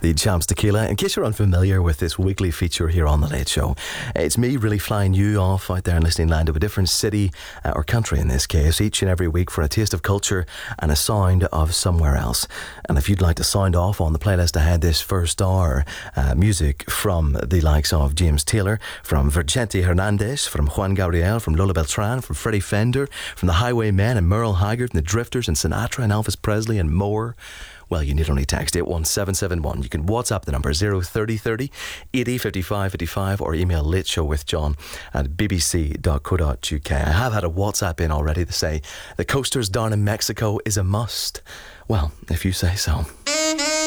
the Champs Tequila. In case you're unfamiliar with this weekly feature here on The Late Show, it's me really flying you off out there in listening land to a different city or country in this case, each and every week for a taste of culture and a sound of somewhere else. And if you'd like to sound off on the playlist ahead this first hour, music from the likes of James Taylor, from Vicente Hernandez, from Juan Gabriel, from Lola Beltran, from Freddie Fender, from the Highwaymen and Merle Haggard and the Drifters and Sinatra and Elvis Presley and more. Well, you need only text 81771. You can WhatsApp the number 03030 80 55 55 or email lateshow@bbc.co.uk. I have had a WhatsApp in already to say the Coasters down in Mexico is a must. Well, if you say so.